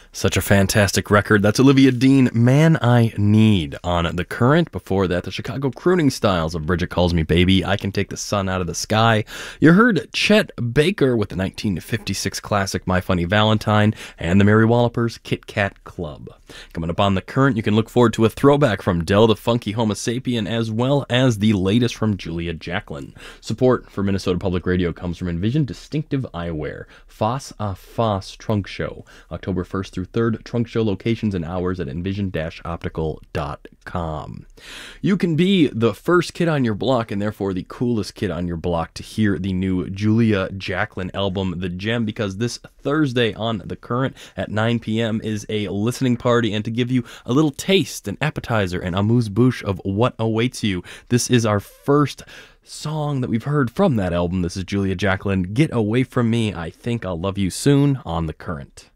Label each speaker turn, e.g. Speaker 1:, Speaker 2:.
Speaker 1: Such a fantastic record. That's Olivia Dean, Man I Need, on The Current. Before that, the Chicago crooning styles of Bridget Calls Me Baby, I Can Take the Sun Out of the Sky. You heard Chet Baker with the 1956 classic My Funny Valentine, and the Mary Wallopers' Kit Kat Club. Coming up on The Current, you can look forward to a throwback from Del the Funky Homo Sapien, as well as the latest from Julia Jacklin. Support for Minnesota Public Radio comes from Envision Distinctive Eyewear, Foss a Foss Trunk Show, October 1st through 3rd, trunk show locations and hours at envision-optical.com. You can be the first kid on your block, and therefore the coolest kid on your block, to hear the new Julia Jacklin album, The Gem, because this Thursday on The Current at 9 p.m. is a listening party, and to give you a little taste, an appetizer, and amuse-bouche of what awaits you, this is our first song that we've heard from that album. This is Julia Jacklin, Get Away From Me, I Think I'll Love You Soon, on The Current.